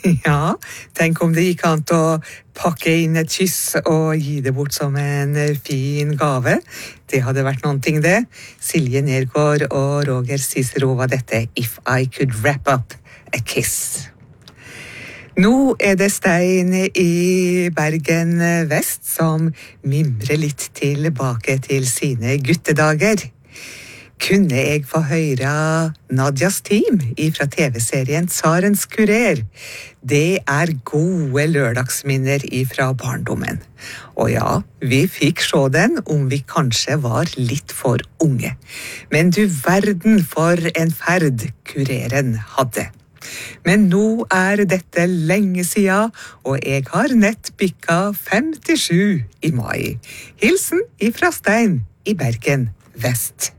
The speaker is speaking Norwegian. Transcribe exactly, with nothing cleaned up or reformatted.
Ja, tenk om det gikk an til å pakke inn et kyss og gi det bort som en fin gave. Det hadde vært noen ting det. Silje Nergård og Roger Cicero var dette If I Could Wrap Up a Kiss. Nå er det Stein i Bergen Vest som mimrer litt tilbake til sine guttedager. Kunne jeg få høre Nadias team fra T V-serien Tsarens kurer? Det er gode lørdagsminner fra barndommen. Og ja, vi fikk se den om vi kanskje var litt for unge. Men du verden for en ferd kureren hadde. Men nå er dette lenge siden, og jeg har nett bikka femtisju i mai. Hilsen ifra Stein i Bergen Vest.